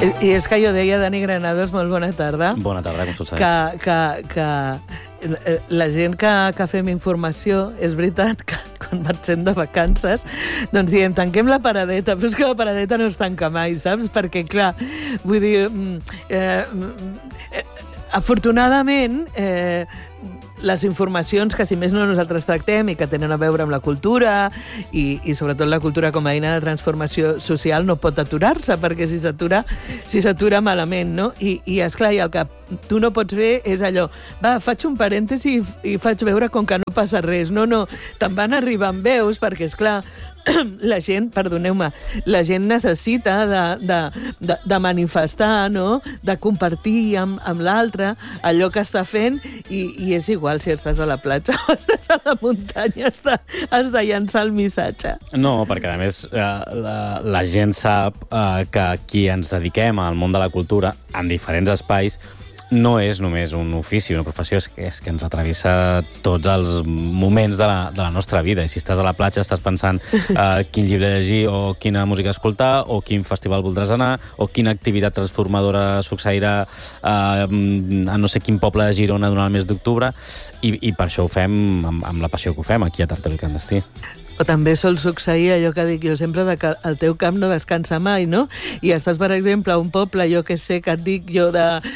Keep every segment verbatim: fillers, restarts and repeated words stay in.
I és que jo deia, Dani Granados, molt bona tarda. Bona tarda, com s'ho que, que, que la gent que, que fem informació, és veritat que quan marxem de vacances, doncs diem, tanquem la paradeta, però és que la paradeta no es tanca mai, saps? Perquè, clar, vull dir, eh, eh, afortunadament, eh, les informacions que, si més no, nosaltres tractem i que tenen a veure amb la cultura i, i sobretot la cultura com a eina de transformació social no pot aturar-se, perquè si s'atura si s'atura malament, no? I, i esclar, i el que tu no pots fer és allò, va, faig un parèntesi i, i faig veure com que no passa res. No, no, te'n van arribant veus, perquè, esclar, la gent, perdoneu-me, la gent necessita de, de, de, de manifestar, no?, de compartir amb, amb l'altre allò que està fent, i, i és igual si estàs a la platja o estàs a la muntanya, has de, has de llançar el missatge. No, perquè a més la, la gent sap eh, que qui ens dediquem al món de la cultura en diferents espais no és només un ofici, una professió, és que, és que ens atravessa tots els moments de la, de la nostra vida. I si estàs a la platja estàs pensant eh, quin llibre llegir o quina música escoltar o quin festival voldràs anar o quina activitat transformadora succeirà eh, a no sé quin poble de Girona durant el mes d'octubre, i, i per això ho fem amb, amb la passió que ho fem aquí a Territori Clandestí. O també sol succeir allò que dic jo sempre, de que el teu camp no descansa mai, no? I estàs, per exemple, a un poble, jo que sé, que et dic jo,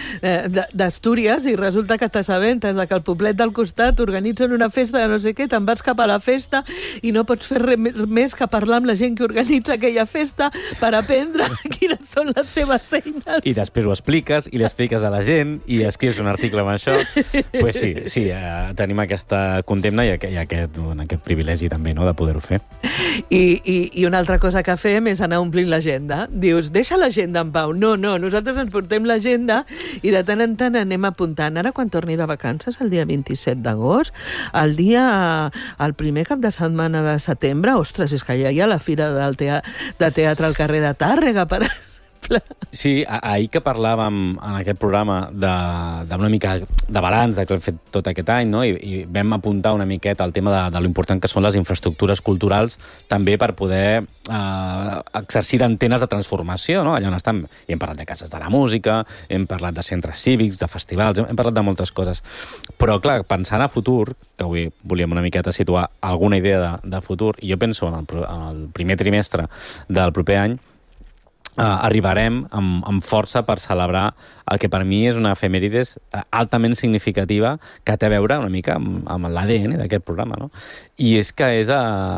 d'Astúries, de, de, i resulta que t'assabentes de que el poblet del costat organitzen una festa de no sé què, te'n vas cap a la festa i no pots fer res més que parlar amb la gent que organitza aquella festa per aprendre quines són les seves eines. I després ho expliques, i li expliques a la gent, i escrius un article amb això. Doncs pues sí, sí eh, tenim aquesta condemna i aquest, i aquest, bueno, aquest privilegi també, no?, de poder poder-ho fer. I, i, I una altra cosa que fem és anar omplint l'agenda. Dius, deixa l'agenda en pau. No, no, nosaltres ens portem l'agenda i de tant en tant anem apuntant. Ara, quan torni de vacances, el dia vint-i-set d'agost, el dia, el primer cap de setmana de setembre, ostres, és que ja hi ha la fira del tea, de teatre al carrer de Tàrrega, per exemple. Sí, ahir que parlàvem en aquest programa d'una mica de balanç de que hem fet tot aquest any, no? I, i vam apuntar una miqueta al tema de, de l'important que són les infraestructures culturals també per poder eh, exercir d'antenes de transformació, no? Allà on estan, i hem parlat de cases de la música, hem parlat de centres cívics, de festivals, hem, hem parlat de moltes coses. Però, clar, pensant a futur, que avui volíem una miqueta situar alguna idea de, de futur, i jo penso en el, en el primer trimestre del proper any, Uh, arribarem amb, amb força per celebrar el que per mi és una efemèrides altament significativa que té a veure una mica amb, amb l'A D N d'aquest programa, no? I és que és,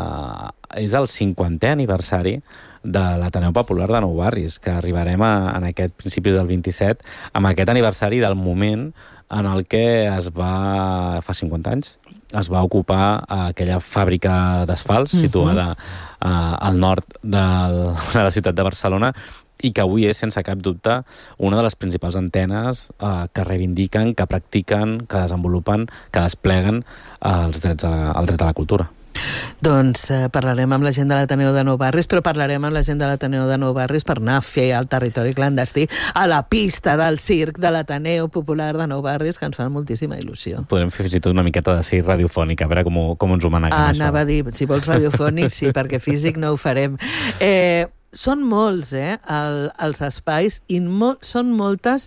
a, és el cinquantè aniversari de l'Ateneu Popular de Nou Barris, que arribarem a, en aquest principis del vint-i-set, amb aquest aniversari del moment en el que es va, fa cinquanta anys, es va ocupar aquella fàbrica d'asfalts uh-huh. situada uh, al nord del, de la ciutat de Barcelona, i que avui és, sense cap dubte, una de les principals antenes uh, que reivindiquen, que practiquen, que desenvolupen, que despleguen uh, els drets a, el dret a la cultura. Doncs eh, parlarem amb la gent de l'Ateneu de Nou Barris, però parlarem amb la gent de l'Ateneu de Nou Barris per anar a fer el territori clandestí a la pista del circ de l'Ateneu Popular de Nou Barris, que ens fa moltíssima il·lusió. Podrem fer fins i tot una miqueta de circ radiofònic, a veure com, com ens ho maneguem, ah, això. Anava a dir, si vols radiofònic, sí, perquè físic no ho farem. Eh, són molts, eh, el, els espais, i mo són moltes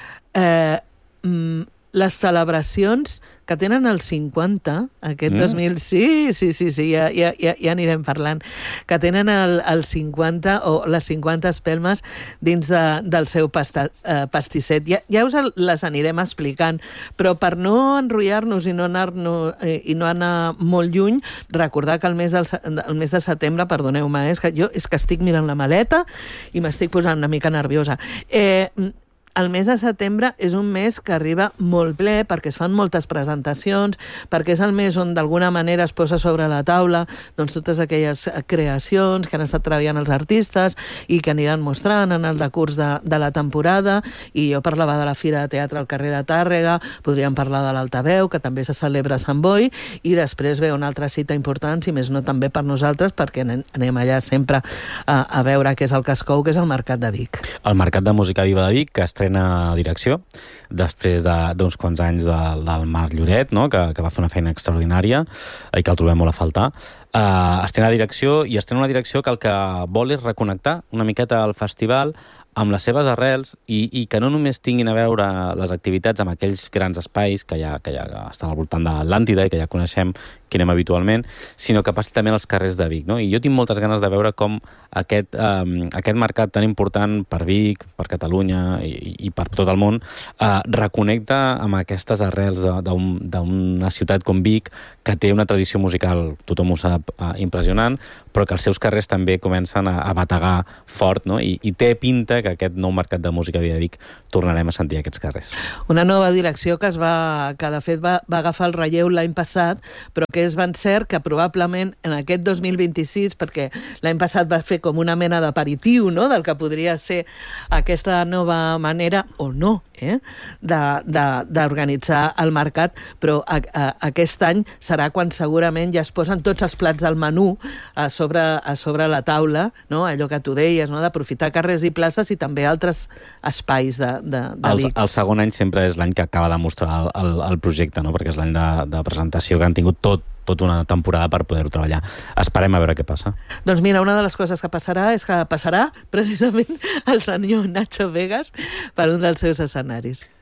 eh, mm, les celebracions que tenen el cinquanta, aquest mm. dos mil... Sí, sí, sí, sí, ja, ja, ja, ja anirem parlant. Que tenen el, el cinquanta o les cinquanta espelmes dins de, del seu pasta, eh, pastisset. Ja, ja us les anirem explicant, però per no enrotllar-nos i no anar, no, eh, i no anar molt lluny, recordar que el mes, del, el mes de setembre, perdoneu-me, és que jo és que estic mirant la maleta i m'estic posant una mica nerviosa. Eh... El mes de setembre és un mes que arriba molt ple perquè es fan moltes presentacions, perquè és el mes on d'alguna manera es posa sobre la taula doncs, totes aquelles creacions que han estat treballant els artistes i que aniran mostrant en el decurs de, de la temporada. I jo parlava de la Fira de Teatre al carrer de Tàrrega, podríem parlar de l'Altaveu, que també se celebra a Sant Boi, i després ve una altra cita important, si més no també per nosaltres, perquè anem allà sempre a, a veure què és el que es cou, que és el Mercat de Vic. El Mercat de Música Viva de Vic, que estrena direcció, després d'uns de, quants anys de, del Marc Lloret, no? que, que va fer una feina extraordinària i que el trobem molt a faltar. Uh, estrena direcció, i estrena una direcció que el que vol és reconnectar una miqueta al festival amb les seves arrels i, i que no només tinguin a veure les activitats amb aquells grans espais que ja, que ja estan al voltant de l'Atlàntida i que ja coneixem, que anem habitualment, sinó que passi també als carrers de Vic, no? I jo tinc moltes ganes de veure com aquest, eh, aquest mercat tan important per Vic, per Catalunya i, i per tot el món, eh, reconnecta amb aquestes arrels d'una ciutat com Vic, que té una tradició musical, tothom ho sap, eh, impressionant, però que els seus carrers també comencen a, a bategar fort, no? I, i té pinta que aquest nou mercat de música a Vic tornarem a sentir aquests carrers. Una nova direcció que es va, que de fet va, va agafar el relleu l'any passat, però que és ben cert que probablement en aquest dos mil vint-i-sis, perquè l'any passat va fer com una mena d'aperitiu, no?, del que podria ser aquesta nova manera, o no, eh?, d'organitzar el mercat, però a, a, aquest any serà quan segurament ja es posen tots els plats del menú a sobre, a sobre la taula, no?, allò que tu deies, no?, d'aprofitar carrers i places i també altres espais de, de, de Vic. El, el segon any sempre és l'any que acaba de mostrar el, el, el projecte, no?, perquè és l'any de, de presentació que han tingut tot tota una temporada per poder-ho treballar. Esperem a veure què passa. Doncs mira, una de les coses que passarà és que passarà precisament el senyor Nacho Vegas per un dels seus escenaris.